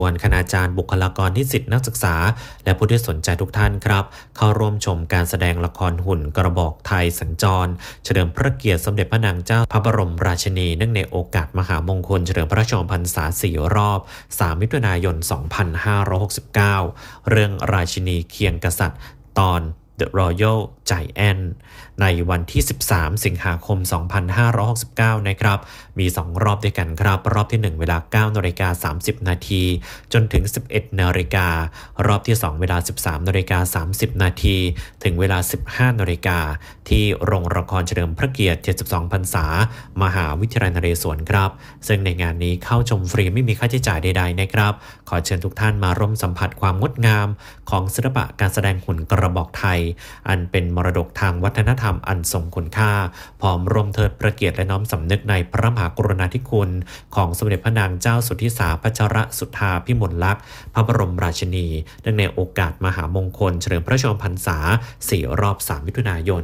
วนคณาจารย์บุคลากรนิสิตนักศึกษาและผู้ที่สนใจทุกท่านครับเข้าร่วมชมการแสดงละครหุ่นกระบอกไทยสัญจรเฉลิมพระเกียรติสมเด็จพระนางเจ้าพระบรมราชินีเนื่องในโอกาสมหามงคลเฉลิมพระชนมพรรษา4 รอบ3 มิถุนายน 2569 เรื่องราชินีเคียงกษัตริย์ตอน The Royal Giant ในวันที่ 13 สิงหาคม 2569 นะครับมี 2 รอบด้วยกันครับรอบที่ 1 เวลา 9:30 นาทีจนถึง 11 นาฬิการอบที่ 2 เวลา 13:30 นาทีถึงเวลา 15 นาฬิกาที่โรงละครเฉลิมพระเกียรติ 72 พรรษามหาวิทยาลัยนเรศวรครับซึ่งในงานนี้เข้าชมฟรีไม่มีค่าใช้จ่ายใดๆนะครับขอเชิญทุกท่านมาร่วมสัมผัสความงดงามของศิลปะการแสดงหุ่นกระบอกไทยอันเป็นมรดกทางวัฒนธรรมอันทรงคุณค่าพร้อมร่วมเทิดพระเกียรติและน้อมสำนึกในพระมหากรุณาธิคุณของสมเด็จพระนางเจ้าสุทธิสาพัชรสุธาพิมลลักษณ์พระบรมราชินีเนื่องในโอกาสมหามงคลเฉลิมพระชนมพรรษา4 รอบ 3 มิถุนายน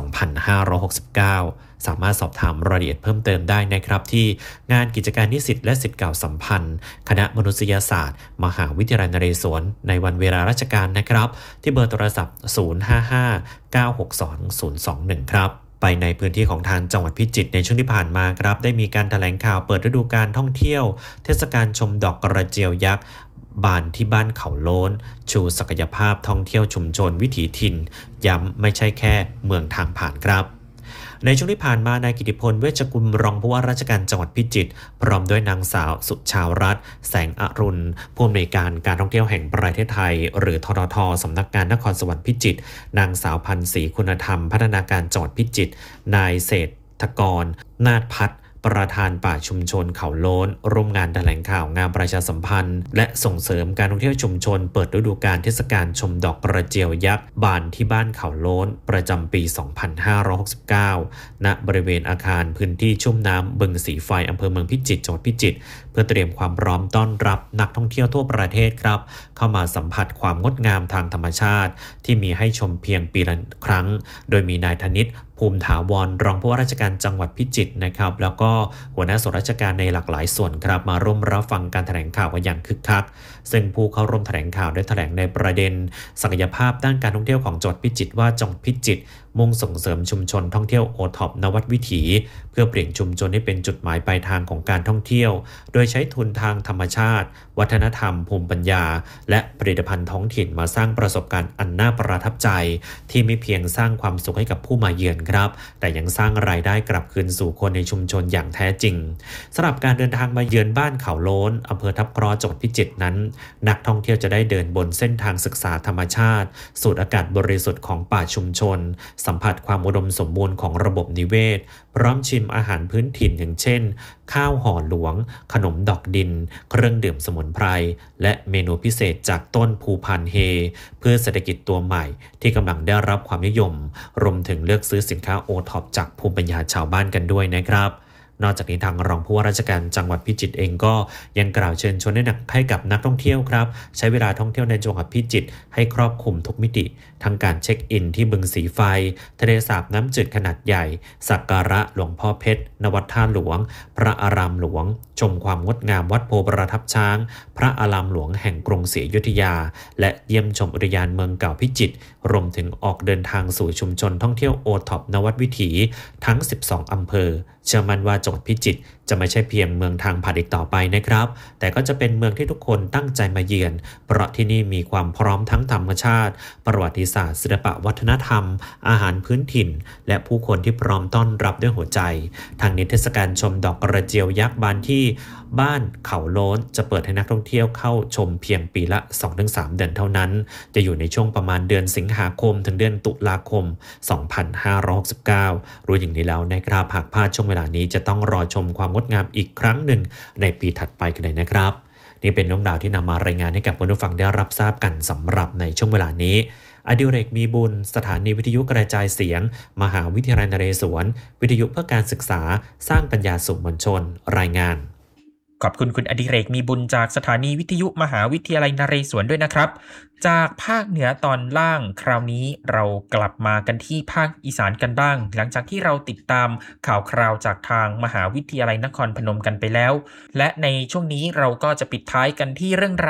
2569 สามารถสอบถามรายละเอียดเพิ่มเติมได้นะครับที่งานกิจการนิสิตและศิษย์เก่าสัมพันธ์คณะมนุษยศาสตร์มหาวิทยาลัยนเรศวรในวันเวลาราชการนะครับที่เบอร์โทรศัพท์ 055-962-021 ครับไปในพื้นที่ของทางจังหวัดพิจิตรในช่วงที่ผ่านมาครับได้มีการแถลงข่าวเปิดฤดูกาลท่องเที่ยวเทศกาลชมดอกกระเจียวยักษ์บานที่บ้านเขาโล้นชูศักยภาพท่องเที่ยวชุมชนวิถีถิ่นย้ำไม่ใช่แค่เมืองทางผ่านครับในช่วงที่ผ่านมานายกิติพลเวชกุลรองผู้ว่าราชการจังหวัดพิจิตรพร้อมด้วยนางสาวสุชาวรัตน์แสงอรุณผู้อำนวยการการท่องเที่ยวแห่งประเทศไทยหรือทททสำนักงานนครสวรรค์พิจิตรนางสาวพันศรีคุณธรรมพัฒนาการจังหวัดพิจิตรนายเศรษฐกรนาถพัฒน์ประธานป่าชุมชนเขาโล้นร่วมงานแถลงข่าวงานประชาสัมพันธ์และส่งเสริมการท่องเที่ยวชุมชนเปิดฤดูกาลเทศกาลชมดอกกระเจียวยักษ์บานที่บ้านเขาโล้นประจำปี 2569 ณ บริเวณอาคารพื้นที่ชุ่มน้ำบึงสีไฟอำเภอเมืองพิจิตรจังหวัดพิจิตรเพื่อเตรียมความพร้อมต้อนรับนักท่องเที่ยวทั่วประเทศครับเข้ามาสัมผัสความงดงามทางธรรมชาติที่มีให้ชมเพียงปีละครั้งโดยมีนายธนิตภูมิถาวรรองผู้ว่าราชการจังหวัดพิจิตรนะครับแล้วก็หัวหน้าส่วนราชการในหลากหลายส่วนครับมาร่วมรับฟังการแถลงข่าวกันอย่างคึกคักซึ่งผู้เข้าร่วมแถลงข่าวได้แถลงในประเด็นศักยภาพด้านการท่องเที่ยวของจังหวัดพิจิตรว่าจังหวัดพิจิตรมุ่งส่งเสริมชุมชนท่องเที่ยวโอท็อปนวัดวิถีเพื่อเปลี่ยนชุมชนให้เป็นจุดหมายปลายทางของการท่องเที่ยวโดยใช้ทุนทางธรรมชาติวัฒนธรรมภูมิปัญญาและผลิตภัณฑ์ท้องถิ่นมาสร้างประสบการณ์อันน่าประทับใจที่ไม่เพียงสร้างความสุขให้กับผู้มาเยือนครับแต่ยังสร้างรายได้กลับคืนสู่คนในชุมชนอย่างแท้จริงสำหรับการเดินทางมาเยือนบ้านเขาโล้นอำเภอทับเคราะห์จังหวัดพิจิตรนั้นนักท่องเที่ยวจะได้เดินบนเส้นทางศึกษาธรรมชาติสูดอากาศบริสุทธิ์ของป่าชุมชนสัมผัสความอุดมสมบูรณ์ของระบบนิเวศพร้อมชิมอาหารพื้นถิ่นอย่างเช่นข้าวห่อหลวงขนมดอกดินเครื่องดื่มสมุนไพรและเมนูพิเศษจากต้นภูพานเฮเพื่อเศรษฐกิจตัวใหม่ที่กำลังได้รับความนิยมรวมถึงเลือกซื้อสินค้าโอท็อปจากภูมิปัญญาชาวบ้านกันด้วยนะครับนอกจากนี้ทางรองผู้ว่าราชการจังหวัดพิจิตรเองก็ยังกล่าวเชิญชวนให้กับนักท่องเที่ยวครับใช้เวลาท่องเที่ยวในจังหวัดพิจิตรให้ครอบคลุมทุกมิติทั้งการเช็คอินที่บึงสีไฟทะเลสาบน้ำจืดขนาดใหญ่สักการะหลวงพ่อเพชรณวัดท่าหลวงพระอารามหลวงชมความงดงามวัดโพประทับช้างพระอารามหลวงแห่งกรุงศรีอยุธยาและเยี่ยมชมอุทยานเมืองเก่าพิจิตรรวมถึงออกเดินทางสู่ชุมชนท่องเที่ยวโอท็อปนวัดวิถีทั้ง12 อำเภอเชื่อมั่นว่าจังหวัดพิจิตรจะไม่ใช่เพียงเมืองทางผ่านอีกต่อไปนะครับแต่ก็จะเป็นเมืองที่ทุกคนตั้งใจมาเยือนเพราะที่นี่มีความพร้อมทั้งธรรมชาติประวัติศาสตร์ศิลปะวัฒนธรรมอาหารพื้นถิ่นและผู้คนที่พร้อมต้อนรับด้วยหัวใจทางนี้เทศกาลชมดอกกระเจียวยักษ์บานที่บ้านเขาโล้นจะเปิดให้นักท่องเที่ยวเข้าชมเพียงปีละ 2-3 เดือนเท่านั้นจะอยู่ในช่วงประมาณเดือนสิงหาคมถึงเดือนตุลาคม 2569 รู้อย่างนี้แล้วนะครับหากพลาดช่วงเวลานี้จะต้องรอชมความงดงามอีกครั้งหนึ่งในปีถัดไปกันเลยนะครับนี่เป็นเรื่องราวที่นำมารายงานให้กับผู้ฟังได้รับทราบกันสำหรับในช่วงเวลานี้อดิเรกมีบุญสถานีวิทยุกระจายเสียงมหาวิทยาลัยนเรศวรวิทยุเพื่อการศึกษาสร้างปัญญาสู่มวลชนรายงานขอบคุณคุณอดิเรกมีบุญจากสถานีวิทยุมหาวิทยาลัยนเรศวรด้วยนะครับจากภาคเหนือตอนล่างคราวนี้เรากลับมากันที่ภาคอีสานกันบ้างหลังจากที่เราติดตามข่าวคราวจากทางมหาวิทยาลัยนครพนมกันไปแล้วและในช่วงนี้เราก็จะปิดท้ายกันที่เรื่องราว